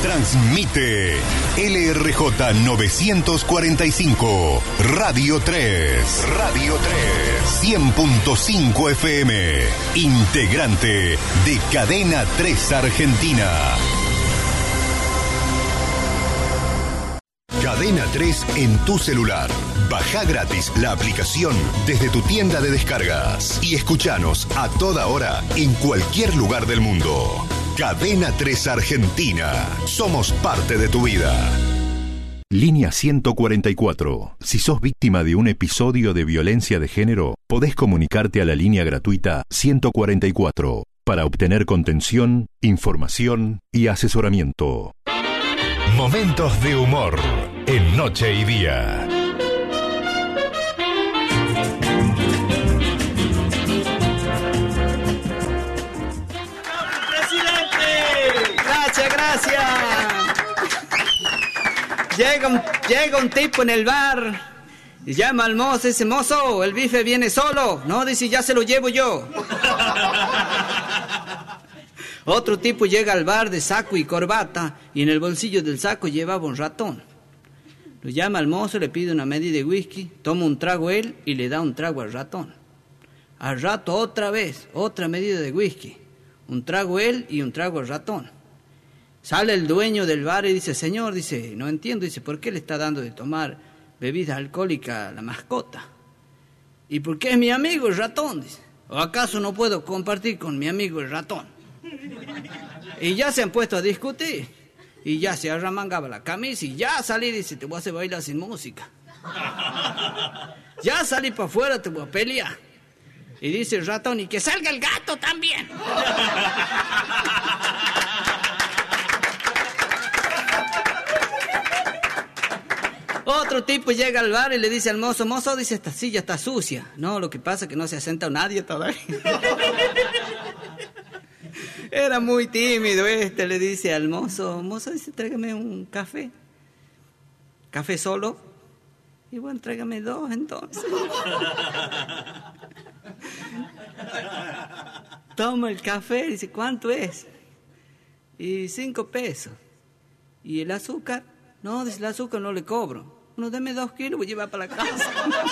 Transmite LRJ 945, Radio 3. Radio 3. 100.5 FM. Integrante de Cadena 3 Argentina. Cadena 3 en tu celular. Baja gratis la aplicación desde tu tienda de descargas y escuchanos a toda hora en cualquier lugar del mundo. Cadena 3 Argentina. Somos parte de tu vida. Línea 144. Si sos víctima de un episodio de violencia de género, podés comunicarte a la línea gratuita 144 para obtener contención, información y asesoramiento. Momentos de humor en Noche y Día. Gracias. Llega un tipo en el bar y llama al mozo, dice: mozo, el bife viene solo. No, dice, ya se lo llevo yo. Otro tipo llega al bar de saco y corbata y en el bolsillo del saco llevaba un ratón. Lo llama al mozo, le pide una medida de whisky, toma un trago él y le da un trago al ratón. Al rato otra vez, otra medida de whisky, un trago él y un trago al ratón. Sale el dueño del bar y dice: señor, dice, no entiendo, dice, ¿por qué le está dando de tomar bebida alcohólica a la mascota? ¿Y por qué es mi amigo el ratón? Dice, ¿o acaso no puedo compartir con mi amigo el ratón? Y ya se han puesto a discutir, y ya se arremangaba la camisa, y ya salí, dice, te voy a hacer bailar sin música. Ya salí para afuera, te voy a pelear. Y dice el ratón: y que salga el gato también. Otro tipo llega al bar y le dice al mozo: mozo, dice, esta silla está sucia. No, lo que pasa es que no se ha sentado nadie todavía. Era muy tímido le dice al mozo: mozo, dice, tráigame un café. ¿Café solo? Y bueno, tráigame dos entonces. Toma el café, dice, ¿cuánto es? Y 5 pesos. ¿Y el azúcar? No, dice, el azúcar no le cobro. Bueno, deme 2 kilos, voy a llevar para la casa.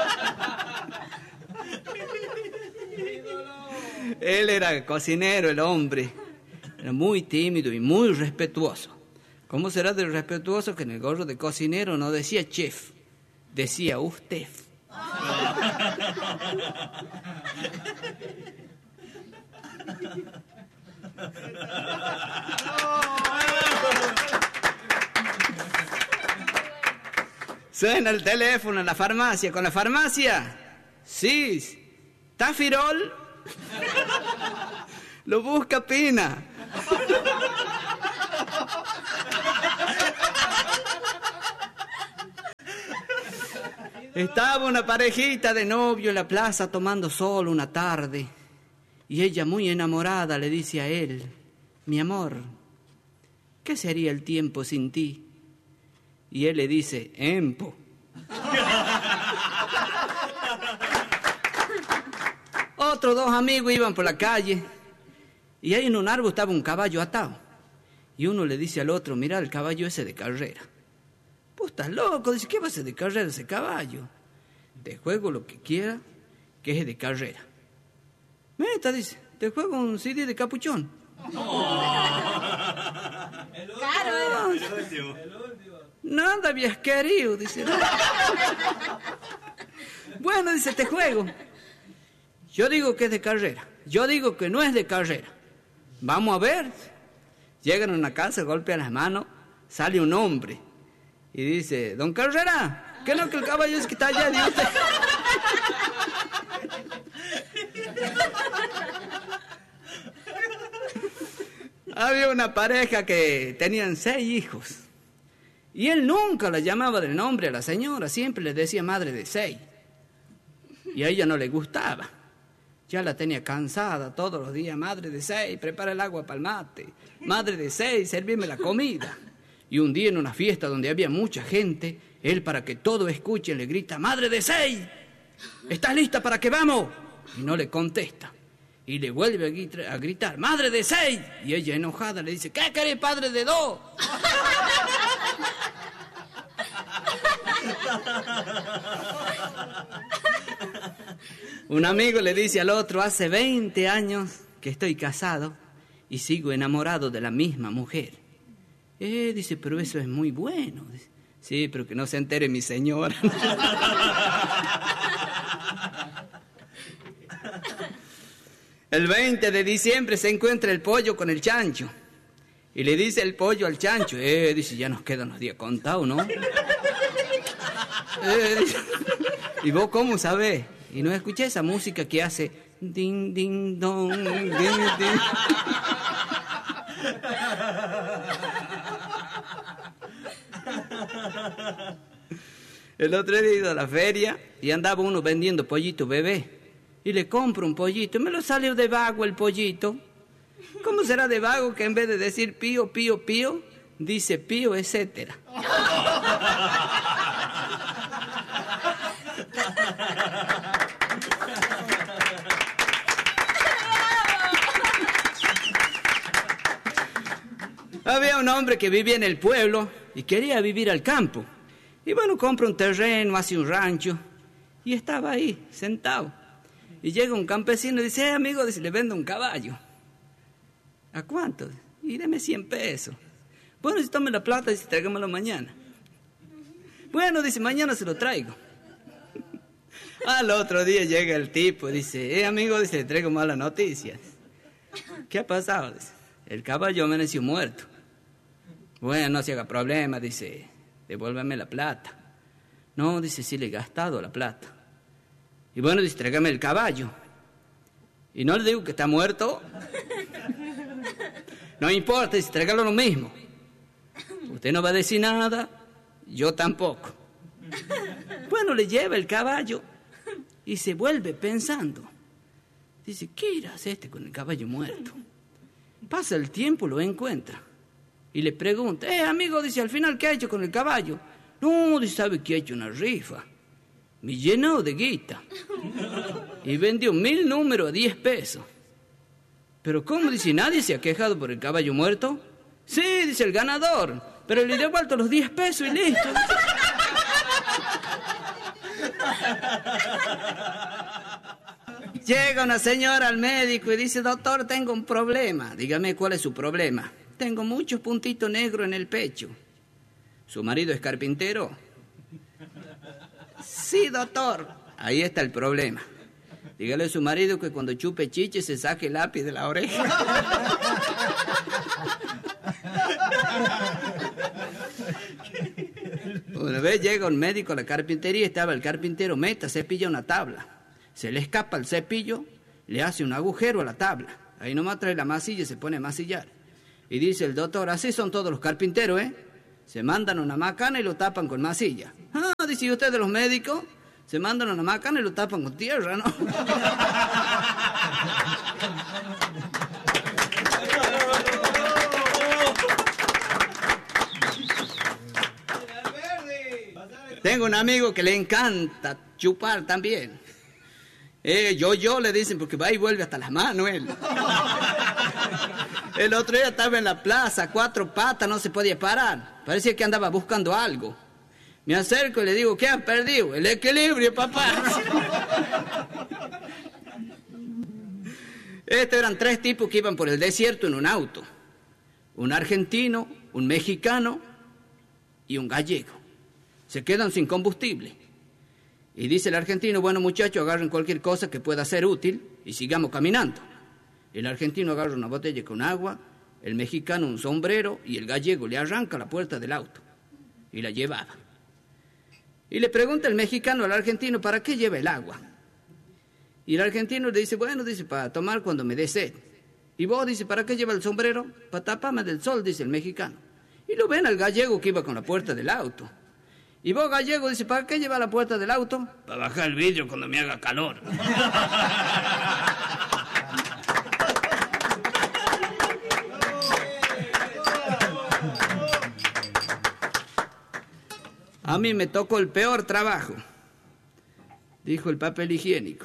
Él era cocinero, el hombre. Era muy tímido y muy respetuoso. ¿Cómo será de respetuoso que en el gorro de cocinero no decía chef, decía usted? Suena el teléfono en la farmacia. ¿Con la farmacia? Sí. ¿Tafirol? Lo busca Pina. Estaba una parejita de novio en la plaza tomando sol una tarde. Y ella, muy enamorada, le dice a él: mi amor, ¿qué sería el tiempo sin ti? Y él le dice: empo. Otros 2 amigos iban por la calle y ahí en un árbol estaba un caballo atado. Y uno le dice al otro: mira el caballo ese de carrera. Pues estás loco, dice, ¿qué va a ser de carrera ese caballo? Te juego lo que quiera, que es de carrera. Meta, dice, te juego un CD de Capuchón. Claro, Nada habías querido, dice. Bueno, dice, te juego. Yo digo que es de carrera. Yo digo que no es de carrera. Vamos a ver. Llegan a una casa, golpean las manos, sale un hombre y dice: don Carrera, ¿qué no que el caballo es que está allá de usted? Había una pareja que tenían 6 hijos. Y él nunca la llamaba de nombre a la señora, siempre le decía madre de 6. Y a ella no le gustaba. Ya la tenía cansada todos los días: madre de 6, prepara el agua para el mate. Madre de 6, servirme la comida. Y un día en una fiesta donde había mucha gente, él, para que todo escuchen, le grita: madre de 6, ¿estás lista para que vamos? Y no le contesta. Y le vuelve a gritar, ¡madre de 6! Y ella enojada le dice, ¿qué querés, padre de 2? Un amigo le dice al otro, hace 20 años que estoy casado y sigo enamorado de la misma mujer. Dice, pero eso es muy bueno. Dice, sí, pero que no se entere mi señora. El 20 de diciembre se encuentra el pollo con el chancho. Y le dice el pollo al chancho, dice, ya nos quedan los días contados, ¿no? ¿Y vos cómo sabés? Y no escuché esa música que hace ding, ding, dong, ding, ding. El otro día he ido a la feria y andaba uno vendiendo pollito bebé. Y le compro un pollito. Me lo salió de vago el pollito. ¿Cómo será de vago que en vez de decir pío, pío, pío, dice pío, etcétera? Había un hombre que vivía en el pueblo y quería vivir al campo. Y bueno, compra un terreno, hace un rancho. Y estaba ahí, sentado. Y llega un campesino y dice, amigo, dice, le vendo un caballo. ¿A cuánto? Y deme 100 pesos. Bueno, si tome la plata, dice, tráigamelo mañana. Bueno, dice, mañana se lo traigo. Al otro día llega el tipo y dice, amigo, dice, le traigo malas noticias. ¿Qué ha pasado? Dice, el caballo amaneció muerto. Bueno, no se haga problema, dice, devuélveme la plata. No, dice, sí le he gastado la plata. Y bueno, dice, tráigame el caballo. Y no le digo que está muerto. No importa, dice, tráigalo lo mismo. Usted no va a decir nada, yo tampoco. Bueno, le lleva el caballo y se vuelve pensando. Dice, ¿qué irá a hacer este con el caballo muerto? Pasa el tiempo, lo encuentra. Y le pregunta, amigo, dice, al final, ¿qué ha hecho con el caballo? No, dice, ¿sabe que ha hecho una rifa? Me llenó de guita. Y vendió 1000 números a 10 pesos. Pero ¿cómo? Dice, ¿nadie se ha quejado por el caballo muerto? Sí, dice el ganador, pero le he devuelto los 10 pesos y listo. Llega una señora al médico y dice, doctor, tengo un problema. Dígame, ¿cuál es su problema? Tengo muchos puntitos negros en el pecho. ¿Su marido es carpintero? Sí, doctor. Ahí está el problema. Dígale a su marido que cuando chupe chiche se saque el lápiz de la oreja. Una vez llega un médico a la carpintería, estaba el carpintero, cepilla una tabla. Se le escapa el cepillo, le hace un agujero a la tabla. Ahí nomás trae la masilla y se pone a masillar. Y dice el doctor, así son todos los carpinteros, ¿eh? Se mandan una macana y lo tapan con masilla. Ah, dice, ¿y ustedes los médicos? Se mandan una macana y lo tapan con tierra, ¿no? Tengo un amigo que le encanta chupar también. Yo le dicen porque va y vuelve hasta las manos él. El otro día estaba en la plaza, a 4 patas, no se podía parar. Parecía que andaba buscando algo. Me acerco y le digo, ¿qué has perdido? El equilibrio, papá. Estos eran 3 tipos que iban por el desierto en un auto. Un argentino, un mexicano y un gallego. Se quedan sin combustible. Y dice el argentino, bueno, muchachos, agarren cualquier cosa que pueda ser útil y sigamos caminando. El argentino agarra una botella con agua, el mexicano un sombrero y el gallego le arranca la puerta del auto y la llevaba. Y le pregunta el mexicano al argentino, ¿para qué lleva el agua? Y el argentino le dice, bueno, dice, para tomar cuando me dé sed. Y vos, dice, ¿para qué lleva el sombrero? Para taparme del sol, dice el mexicano. Y lo ven al gallego que iba con la puerta del auto. Y vos, gallego, dice, ¿para qué lleva la puerta del auto? Para bajar el vidrio cuando me haga calor. A mí me tocó el peor trabajo. Dijo el papel higiénico.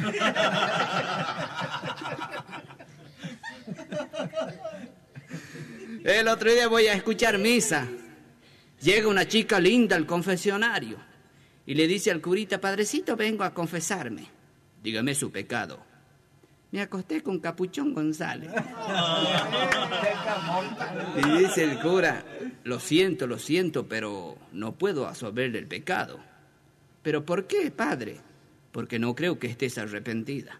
El otro día voy a escuchar misa. Llega una chica linda al confesionario y le dice al curita: padrecito, vengo a confesarme. Dígame su pecado. Me acosté con Capuchón González. Y dice el cura: lo siento, pero no puedo absolverle el pecado. ¿Pero por qué, padre? Porque no creo que estés arrepentida.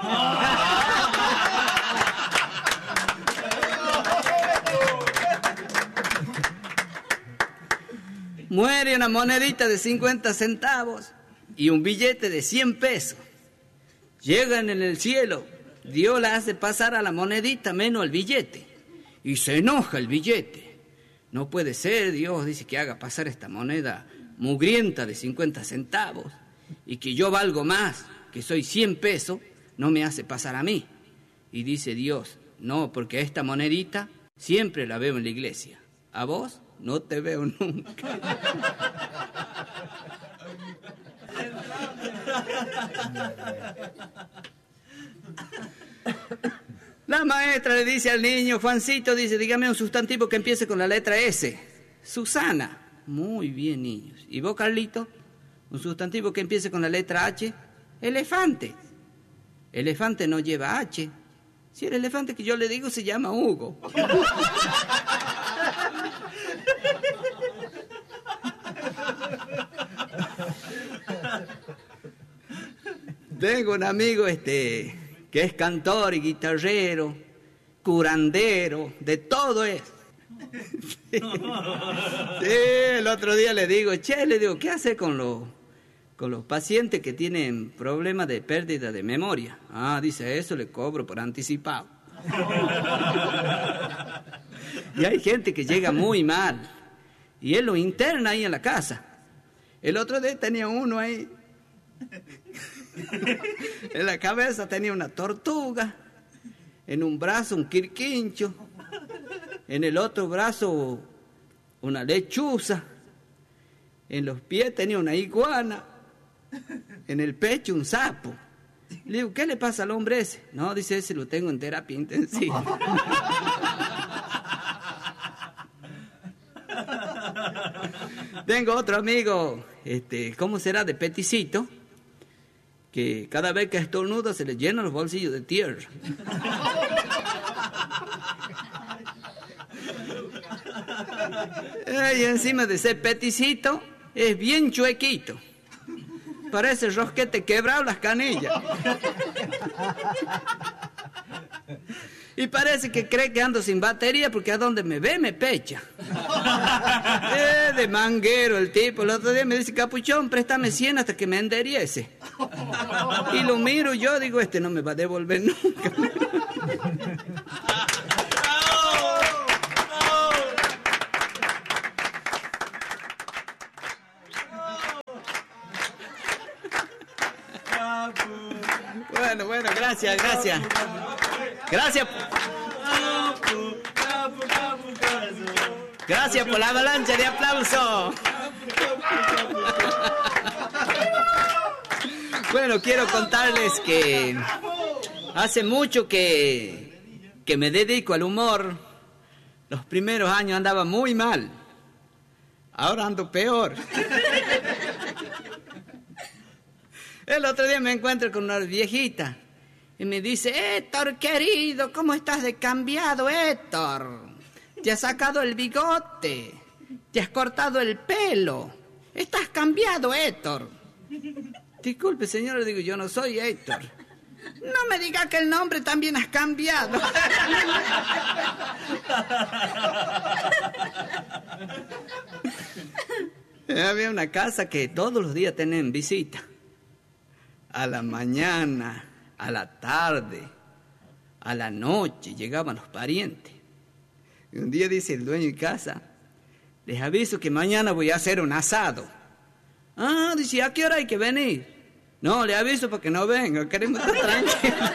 Muere una monedita de 50 centavos y un billete de 100 pesos. Llegan en el cielo, Dios la hace pasar a la monedita menos al billete. Y se enoja el billete. No puede ser, Dios dice, que haga pasar esta moneda mugrienta de 50 centavos y que yo valgo más, que soy 100 pesos, no me hace pasar a mí. Y dice Dios: no, porque esta monedita siempre la veo en la iglesia. A vos no te veo nunca. La maestra le dice al niño: Juancito, dice, dígame un sustantivo que empiece con la letra S. Susana. Muy bien, niños. ¿Y vos, Carlito? Un sustantivo que empiece con la letra H. Elefante. Elefante no lleva H. Si el elefante que yo le digo se llama Hugo. Tengo un amigo que es cantor y guitarrero, curandero, de todo es. Sí, el otro día le digo, ¿qué hace con los pacientes que tienen problemas de pérdida de memoria? Ah, dice, eso le cobro por anticipado. Y hay gente que llega muy mal y él lo interna ahí en la casa. El otro día tenía uno ahí. En la cabeza tenía una tortuga, en un brazo un quirquincho, en el otro brazo una lechuza, en los pies tenía una iguana, en el pecho un sapo. Le digo, ¿qué le pasa al hombre ese? No, dice, ese lo tengo en terapia intensiva. Tengo otro amigo, ¿cómo será? De peticito, que cada vez que estornuda se le llenan los bolsillos de tierra. Y encima de ser peticito, es bien chuequito. Parece rosquete quebrado las canillas. Y parece que cree que ando sin batería porque a donde me ve me pecha. De manguero el tipo. El otro día me dice, Capuchón, préstame 100 hasta que me enderiece. Y lo miro yo, digo, no me va a devolver nunca. Bueno, gracias. Gracias por la avalancha de aplausos. Bueno, quiero contarles que hace mucho que me dedico al humor. Los primeros años andaba muy mal. Ahora ando peor. El otro día me encuentro con una viejita y me dice, Héctor, querido, ¿cómo estás de cambiado, Héctor? Te has sacado el bigote, te has cortado el pelo, estás cambiado, Héctor. Disculpe, señor, le digo, yo no soy Héctor. No me diga que el nombre también has cambiado. Había una casa que todos los días tenían visita. A la mañana, a la tarde, a la noche llegaban los parientes. Y un día dice el dueño de casa, les aviso que mañana voy a hacer un asado. Ah, dice, ¿a qué hora hay que venir? No, le aviso para que no venga, queremos estar tranquilos.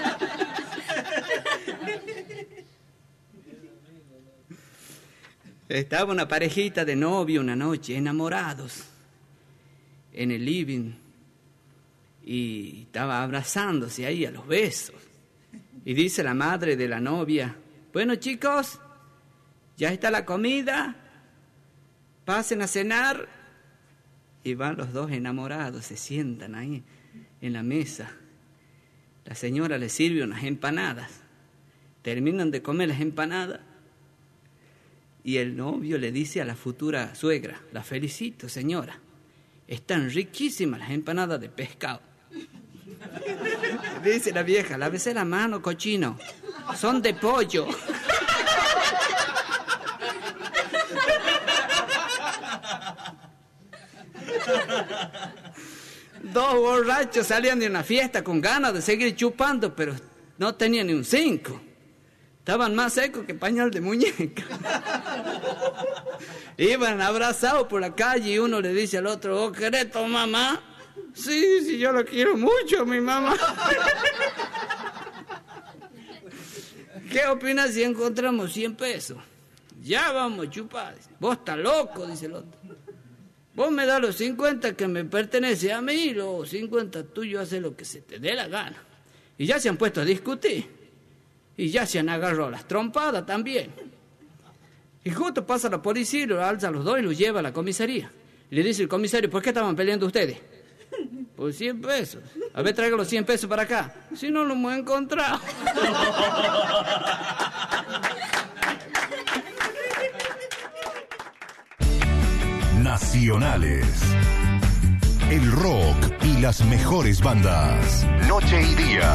Estaba una parejita de novio una noche, enamorados, en el living. y estaba abrazándose ahí a los besos. Y dice la madre de la novia, bueno chicos, ya está la comida, pasen a cenar. Y van los dos enamorados, se sientan ahí en la mesa. La señora les sirve unas empanadas. Terminan de comer las empanadas. Y el novio le dice a la futura suegra, la felicito señora, están riquísimas las empanadas de pescado. Dice la vieja, lávese la mano, cochino, son de pollo. Dos borrachos salían de una fiesta con ganas de seguir chupando, pero no tenían ni un 5. Estaban más secos que pañal de muñeca. Iban abrazados por la calle y uno le dice al otro, ¿vos querés tu mamá? Sí, yo la quiero mucho, mi mamá. ¿Qué opinas si encontramos 100 pesos? Ya vamos a chupar. Vos estás loco, dice el otro. Vos me das los 50 que me pertenece a mí y los 50 tuyos, haces lo que se te dé la gana. Y ya se han puesto a discutir. Y ya se han agarrado las trompadas también. Y justo pasa la policía y los alza a los dos y los lleva a la comisaría. Y le dice el comisario, ¿por qué estaban peleando ustedes? Por 100 pesos. A ver, traigan los 100 pesos para acá. Si no, lo hemos encontrado. Nacionales. El rock y las mejores bandas. Noche y día.